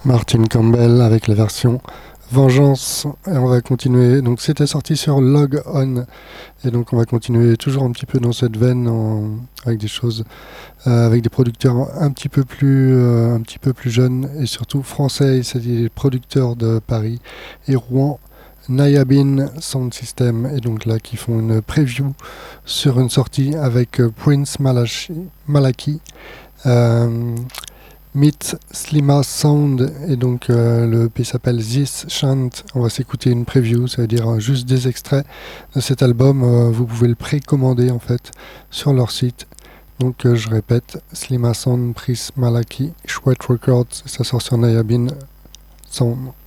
Martin Campbell avec la version Vengeance. Et on va continuer. Donc c'était sorti sur Log On. Et donc on va continuer toujours un petit peu dans cette veine avec des choses, avec des producteurs un petit peu plus jeunes et surtout français. C'est des producteurs de Paris et Rouen. Nayabin Sound System et donc là qui font une preview sur une sortie avec Prince Malaki. Meet Slima Sound et donc le EP s'appelle This Chant. On va s'écouter une preview, ça veut dire juste des extraits de cet album. Vous pouvez le précommander en fait sur leur site. Donc je répète, Slima Sound, Prince Malaki, Chouette Records, ça sort sur Nayabin Sound.